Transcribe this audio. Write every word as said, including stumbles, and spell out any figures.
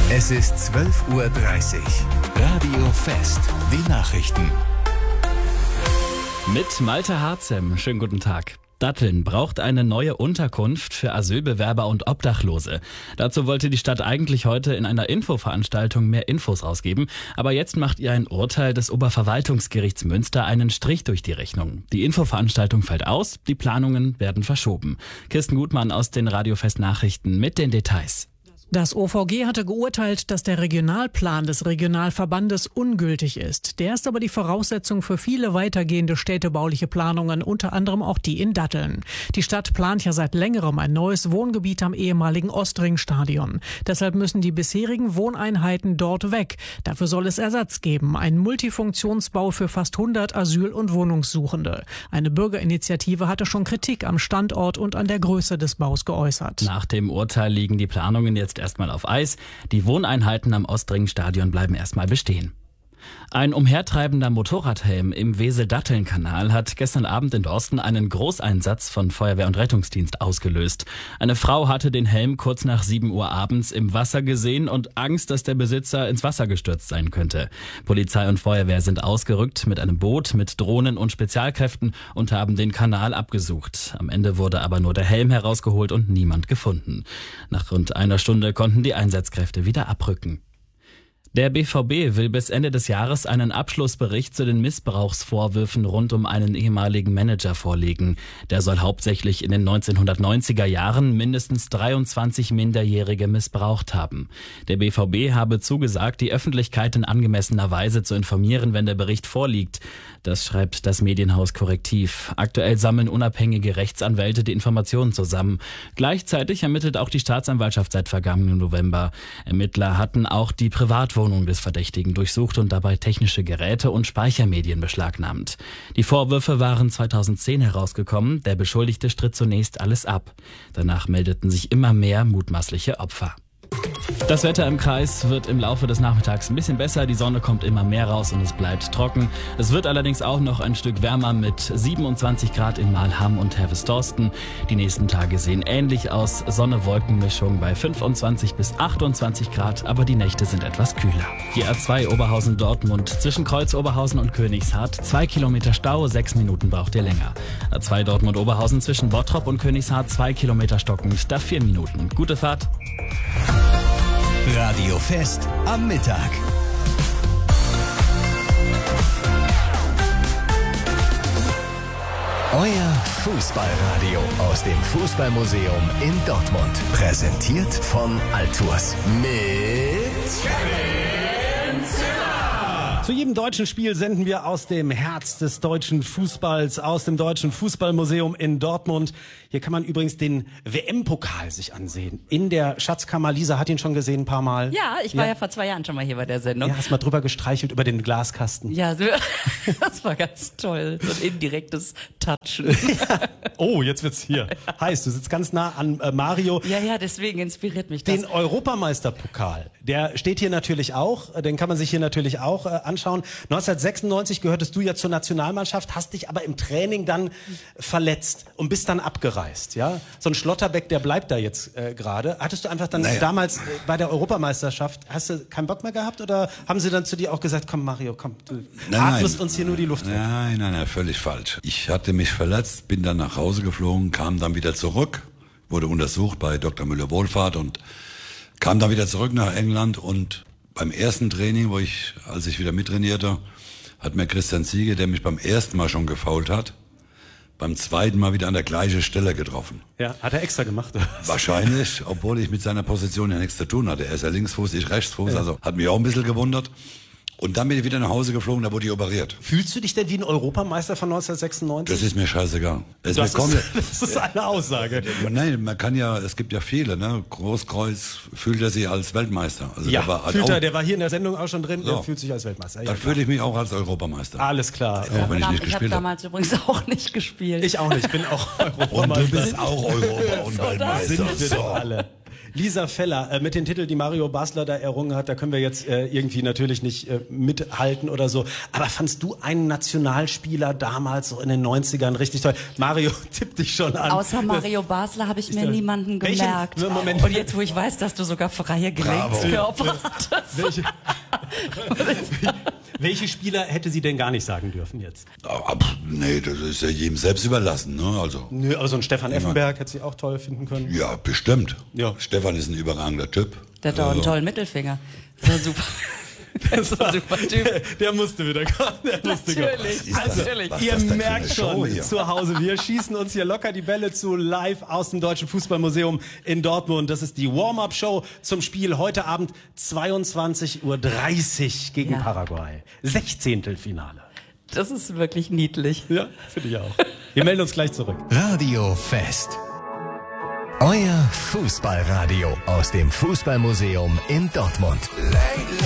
Es ist zwölf Uhr dreißig. Radio Fest. Die Nachrichten. Mit Malte Harzem. Schönen guten Tag. Datteln braucht eine neue Unterkunft für Asylbewerber und Obdachlose. Dazu wollte die Stadt eigentlich heute in einer Infoveranstaltung mehr Infos rausgeben. Aber jetzt macht ihr ein Urteil des Oberverwaltungsgerichts Münster einen Strich durch die Rechnung. Die Infoveranstaltung fällt aus, die Planungen werden verschoben. Kirsten Gutmann aus den Radio Fest Nachrichten mit den Details. Das O V G hatte geurteilt, dass der Regionalplan des Regionalverbandes ungültig ist. Der ist aber die Voraussetzung für viele weitergehende städtebauliche Planungen, unter anderem auch die in Datteln. Die Stadt plant ja seit längerem ein neues Wohngebiet am ehemaligen Ostring-Stadion. Deshalb müssen die bisherigen Wohneinheiten dort weg. Dafür soll es Ersatz geben, ein Multifunktionsbau für fast hundert Asyl- und Wohnungssuchende. Eine Bürgerinitiative hatte schon Kritik am Standort und an der Größe des Baus geäußert. Nach dem Urteil liegen die Planungen jetzt erstmal auf Eis. Die Wohneinheiten am Ostring-Stadion bleiben erstmal bestehen. Ein umhertreibender Motorradhelm im Wesel-Datteln-Kanal hat gestern Abend in Dorsten einen Großeinsatz von Feuerwehr und Rettungsdienst ausgelöst. Eine Frau hatte den Helm kurz nach sieben Uhr abends im Wasser gesehen und Angst, dass der Besitzer ins Wasser gestürzt sein könnte. Polizei und Feuerwehr sind ausgerückt mit einem Boot, mit Drohnen und Spezialkräften und haben den Kanal abgesucht. Am Ende wurde aber nur der Helm herausgeholt und niemand gefunden. Nach rund einer Stunde konnten die Einsatzkräfte wieder abrücken. Der B V B will bis Ende des Jahres einen Abschlussbericht zu den Missbrauchsvorwürfen rund um einen ehemaligen Manager vorlegen. Der soll hauptsächlich in den neunzehnhundertneunziger Jahren mindestens dreiundzwanzig Minderjährige missbraucht haben. Der B V B habe zugesagt, die Öffentlichkeit in angemessener Weise zu informieren, wenn der Bericht vorliegt. Das schreibt das Medienhaus Korrektiv. Aktuell sammeln unabhängige Rechtsanwälte die Informationen zusammen. Gleichzeitig ermittelt auch die Staatsanwaltschaft seit vergangenen November. Ermittler hatten auch die Privatwohnung des Verdächtigen durchsucht und dabei technische Geräte und Speichermedien beschlagnahmt. Die Vorwürfe waren zweitausendzehn herausgekommen. Der Beschuldigte stritt zunächst alles ab. Danach meldeten sich immer mehr mutmaßliche Opfer. Das Wetter im Kreis wird im Laufe des Nachmittags ein bisschen besser. Die Sonne kommt immer mehr raus und es bleibt trocken. Es wird allerdings auch noch ein Stück wärmer mit siebenundzwanzig Grad in Mahlham und Herwes-Dorsten. Die nächsten Tage sehen ähnlich aus. Sonne-Wolken-Mischung bei fünfundzwanzig bis achtundzwanzig Grad, aber die Nächte sind etwas kühler. Die A zwei Oberhausen-Dortmund zwischen Kreuz Oberhausen und Königshardt. Zwei Kilometer Stau, sechs Minuten braucht ihr länger. A zwei Dortmund-Oberhausen zwischen Bottrop und Königshardt. Zwei Kilometer stockend, da vier Minuten. Gute Fahrt. Radio Fest am Mittag. Euer Fußballradio aus dem Fußballmuseum in Dortmund. Präsentiert von Altours. Mit Kevin Zimmer. Zu jedem deutschen Spiel senden wir aus dem Herz des deutschen Fußballs, aus dem Deutschen Fußballmuseum in Dortmund. Hier kann man übrigens den W M-Pokal sich ansehen. In der Schatzkammer. Lisa hat ihn schon gesehen ein paar Mal. Ja, ich war ja, ja vor zwei Jahren schon mal hier bei der Sendung. Ja, hast mal drüber gestreichelt über den Glaskasten. Ja, so, das war ganz toll. So ein indirektes Touchen. Ja. Oh, jetzt wird's hier heiß. Du sitzt ganz nah an äh, Mario. Ja, ja, deswegen inspiriert mich das. Den Europameisterpokal, der steht hier natürlich auch. Den kann man sich hier natürlich auch äh, anschauen. neunzehnhundertsechsundneunzig gehörtest du ja zur Nationalmannschaft, hast dich aber im Training dann verletzt und bist dann abgereist. Ja? So ein Schlotterbeck, der bleibt da jetzt äh, gerade. Hattest du einfach dann naja. damals äh, bei der Europameisterschaft, hast du keinen Bock mehr gehabt oder haben sie dann zu dir auch gesagt, komm Mario, komm, du nein, atmest nein. uns hier nur die Luft weg? Nein, nein, nein, völlig falsch. Ich hatte mich verletzt, bin dann nach Hause geflogen, kam dann wieder zurück, wurde untersucht bei Doktor Müller-Wohlfahrt und kam dann wieder zurück nach England und beim ersten Training, wo ich, als ich wieder mittrainierte, hat mir Christian Ziege, der mich beim ersten Mal schon gefoult hat, beim zweiten Mal wieder an der gleichen Stelle getroffen. Ja, hat er extra gemacht. Oder? Wahrscheinlich, obwohl ich mit seiner Position ja nichts zu tun hatte. Er ist ja Linksfuß, ich Rechtsfuß, ja. Also hat mich auch ein bisschen gewundert. Und dann bin ich wieder nach Hause geflogen, da wurde ich operiert. Fühlst du dich denn wie ein Europameister von neunzehnhundertsechsundneunzig? Das ist mir scheißegal. Es das, ist, das ist eine Aussage. Nein, man kann ja, es gibt ja viele, ne? Großkreuz fühlt er sich als Weltmeister. Also ja, der war, fühlt auch, er, der war hier in der Sendung auch schon drin, so. Der fühlt sich als Weltmeister. Ja, dann fühle ich mich auch als Europameister. Alles klar. Ja, auch wenn ich nicht ich gespielt habe damals übrigens auch nicht gespielt. Ich auch nicht, ich bin auch Und Europameister. du bist auch Europa- und Weltmeister. Sind wir so. doch alle. Lisa Feller, äh, mit den Titeln, die Mario Basler da errungen hat, da können wir jetzt äh, irgendwie natürlich nicht äh, mithalten oder so. Aber fandst du einen Nationalspieler damals so in den neunzigern richtig toll? Mario tippt dich schon an. Außer Mario Basler habe ich mir da, niemanden welchen, gemerkt. Moment. Und jetzt, wo ich weiß, dass du sogar freie Gelenkskörper hattest. Welche, welche Spieler hätte sie denn gar nicht sagen dürfen jetzt? Aber, nee, das ist ja jedem selbst überlassen. Ne? Also, Nö, aber so ein Stefan Effenberg hätte sie auch toll finden können. ja, bestimmt. Ja. Stefan ist ein überragender Typ. Der hat auch einen Also, tollen Mittelfinger. Das war super. Das war ein super Typ. Der, der musste wieder kommen. Der musste Natürlich. kommen. Also, Natürlich. Was ihr ist das denn für merkt eine Show schon hier? zu Hause, wir schießen uns hier locker die Bälle zu, live aus dem Deutschen Fußballmuseum in Dortmund. Das ist die Warm-Up-Show zum Spiel heute Abend zweiundzwanzig Uhr dreißig gegen Ja. Paraguay. Sechzehntelfinale. Das ist wirklich niedlich. Ja, finde ich auch. Wir melden uns gleich zurück. Radio Fest. Euer Fußballradio aus dem Fußballmuseum in Dortmund.